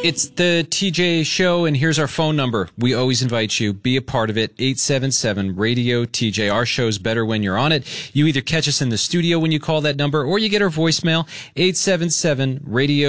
It's the TJ Show, and here's our phone number. We always invite you. Be a part of it. 877-RADIO-TJ. Our show's better when you're on it. You either catch us in the studio when you call that number, or you get our voicemail, 877-RADIO